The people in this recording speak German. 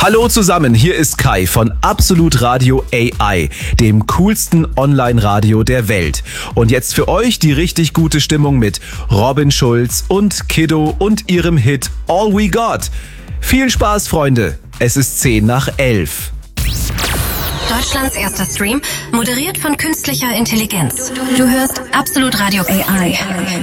Hallo zusammen, hier ist Kai von Absolut Radio AI, dem coolsten Online-Radio der Welt. Und jetzt für euch die richtig gute Stimmung mit Robin Schulz und Kiddo und ihrem Hit All We Got. Viel Spaß, Freunde. Es ist 10 nach 11. Deutschlands erster Stream, moderiert von künstlicher Intelligenz. Du hörst Absolut Radio AI.